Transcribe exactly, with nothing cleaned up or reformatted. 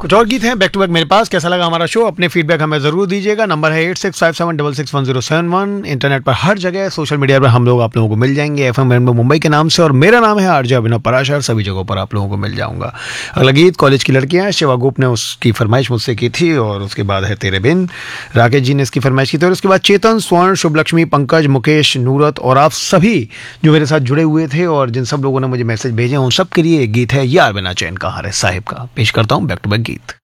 कुछ और गीत हैं बैक टू बैक मेरे पास। कैसा लगा हमारा शो? अपने फीडबैक हमें जरूर दीजिएगा। नंबर है eight six five seven double six one zero seven one. Internet पर हर जगह, सोशल मीडिया पर हम लोग आप लोगों को मिल जाएंगे, एफ एम रेनबो मुंबई के नाम से, और मेरा नाम है आरजे अभिनव पराशर। सभी जगहों पर आप लोगों को मिल जाऊंगा। अगला गीत कॉलेज की लड़कियां, शिवा गोप ने उसकी फरमाइश मुझसे की थी, और उसके बाद है तेरे बिन, राकेश जी ने इसकी फरमाइश की थी, और उसके बाद चेतन, स्वर्ण, शुभलक्ष्मी, पंकज, मुकेश, नूरत और आप सभी जो मेरे साथ जुड़े हुए थे और जिन सब लोगों ने मुझे मैसेज भेजे, उन सब के लिए एक गीत है यार बिना चैन का हारे साहिब का। पेश करता हूँ बैक टू बैक गीत।